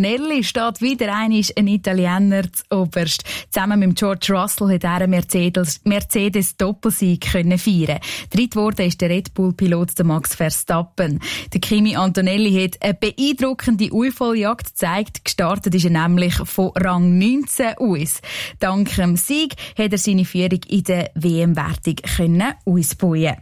Antonelli steht wieder einmal ein Italiener zuoberst. Zusammen mit George Russell hat er einen Mercedes-Doppelsieg feiern. Dritt wurde ist der Red Bull-Pilot Max Verstappen. Der Kimi Antonelli hat eine beeindruckende Aufholjagd gezeigt. Gestartet ist er nämlich von Rang 19 aus. Dank dem Sieg hat er seine Führung in der WM-Wertung ausbauen.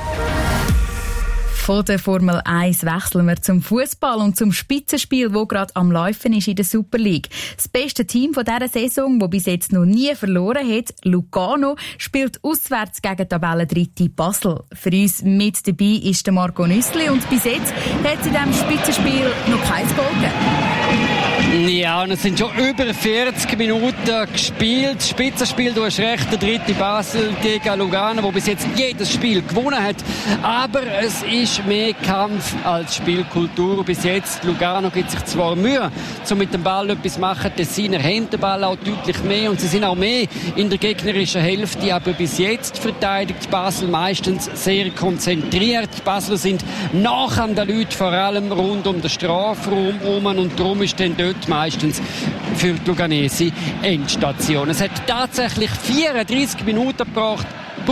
Von der Formel 1 wechseln wir zum Fußball und zum Spitzenspiel, das gerade am Laufen ist in der Super League. Das beste Team von dieser Saison, das bis jetzt noch nie verloren hat, Lugano, spielt auswärts gegen Tabellendritte Basel. Für uns mit dabei ist der Marco Nüssli und bis jetzt hat es in diesem Spitzenspiel noch kein Goal gegeben. Ja, und es sind schon über 40 Minuten gespielt. Spitzenspiel, du hast recht, der dritte Basel gegen Lugano, wo bis jetzt jedes Spiel gewonnen hat. Aber es ist mehr Kampf als Spielkultur bis jetzt. Lugano gibt sich zwar Mühe, um mit dem Ball etwas zu machen, Tessiner haben den Ball auch deutlich mehr und sie sind auch mehr in der gegnerischen Hälfte, aber bis jetzt verteidigt Basel meistens sehr konzentriert. Die Basler sind nach an den Leuten, vor allem rund um den Strafraum herum und darum ist dann dort meistens für die Luganesi Endstation. Es hat tatsächlich 34 Minuten gebraucht,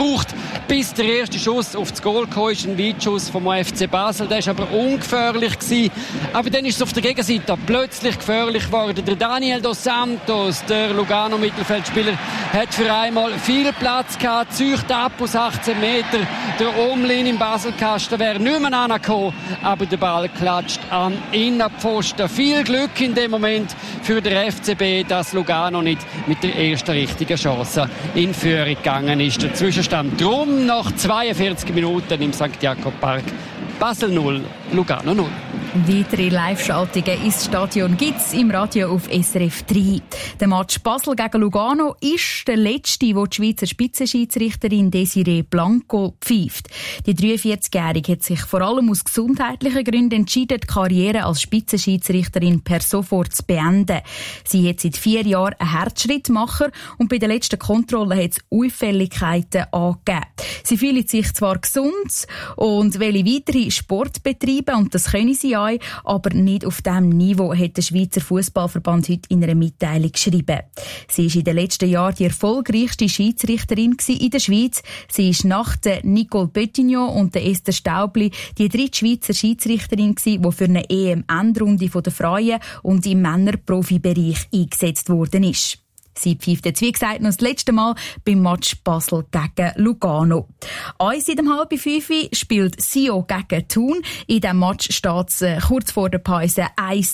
bis der erste Schuss auf das Goal kam, ist ein Weitschuss vom FC Basel. Der war aber ungefährlich gewesen. Aber dann ist es auf der Gegenseite plötzlich gefährlich geworden. Der Daniel dos Santos, der Lugano-Mittelfeldspieler, hat für einmal viel Platz gehabt, zieht ab aus 18 Meter. Der Omlin im Baselkasten wäre nicht mehr angekommen, aber der Ball klatscht an Innenpfosten. Viel Glück in dem Moment für den FCB, dass Lugano nicht mit der ersten richtigen Chance in Führung gegangen ist. Der Zwischenstand drum nach 42 Minuten im St. Jakob Park. Basel 0, Lugano 0. Weitere Live-Schaltungen ins Stadion gibt's im Radio auf SRF 3. Der Match Basel gegen Lugano ist der letzte, wo die Schweizer Spitzenschiedsrichterin Desiree Blanco pfeift. Die 43-Jährige hat sich vor allem aus gesundheitlichen Gründen entschieden, die Karriere als Spitzenschiedsrichterin per sofort zu beenden. Sie hat seit 4 Jahren einen Herzschrittmacher und bei der letzten Kontrolle hat es Auffälligkeiten angegeben. Sie fühlt sich zwar gesund und will weitere Sport betreiben und das können sie auch, aber nicht auf diesem Niveau, hat der Schweizer Fußballverband heute in einer Mitteilung geschrieben. Sie ist in den letzten Jahren die erfolgreichste Schiedsrichterin in der Schweiz. Sie ist nach der Nicole Pettignon und der Esther Staubli die dritte Schweizer Schiedsrichterin, die für eine EM-Endrunde der Frauen und im Männerprofibereich eingesetzt worden ist. Sie pfeift jetzt, wie gesagt, noch das letzte Mal beim Match Basel gegen Lugano. Seit 4:30 spielt Sio gegen Thun. In diesem Match steht es kurz vor der Pause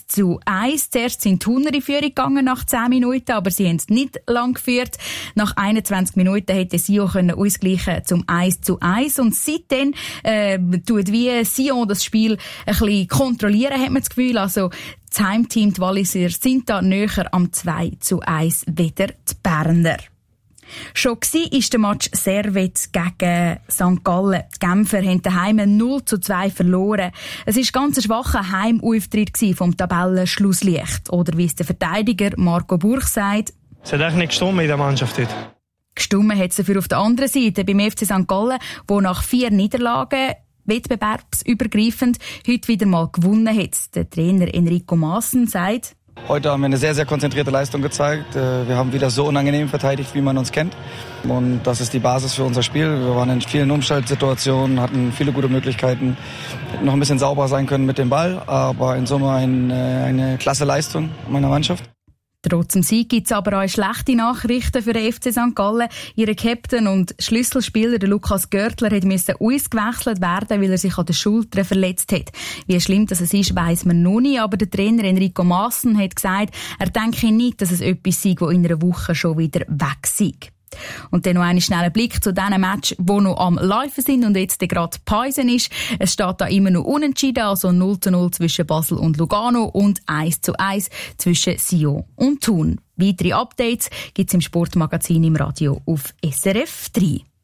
1:1. Zuerst sind Thuner in Führung gegangen nach 10 Minuten, aber sie haben es nicht lang geführt. Nach 21 Minuten hätte Sio ausgleichen zum 1:1 und seitdem tut wie Sion das Spiel ein bisschen kontrollieren, hat man das Gefühl. Also das Heimteam, die Walliser, sind da näher am 2:1 wieder die Berner. Schon war der Match Servette gegen St. Gallen. Die Genfer haben daheim 0:2 verloren. Es war ganz ein schwacher Heimauftritt vom Tabellenschlusslicht. Oder wie es der Verteidiger Marco Burch sagt: Es hat echt nicht gestimmt in der Mannschaft dort. Gestimmt hat es dafür auf der anderen Seite beim FC St. Gallen, wo nach 4 Niederlagen wettbewerbsübergreifend heute wieder mal gewonnen hat. Der Trainer Enrico Maassen sagt: Heute haben wir eine sehr, sehr konzentrierte Leistung gezeigt. Wir haben wieder so unangenehm verteidigt, wie man uns kennt. Und das ist die Basis für unser Spiel. Wir waren in vielen Umschaltsituationen, hatten viele gute Möglichkeiten, hätten noch ein bisschen sauberer sein können mit dem Ball. Aber in Summe eine klasse Leistung meiner Mannschaft. Trotz dem Sieg gibt es aber auch schlechte Nachrichten für den FC St. Gallen. Ihr Captain und Schlüsselspieler, der Lukas Görtler, musste ausgewechselt werden, weil er sich an der Schulter verletzt hat. Wie schlimm das ist, weiss man noch nicht, aber der Trainer Enrico Maassen hat gesagt, er denke nicht, dass es etwas sei, das in einer Woche schon wieder weg sei. Und dann noch einen schnellen Blick zu diesen Match, die noch am Laufen sind und jetzt gerade Pause ist. Es steht da immer noch unentschieden, also 0:0 zwischen Basel und Lugano und 1:1 zwischen Sion und Thun. Weitere Updates gibt es im Sportmagazin im Radio auf SRF 3.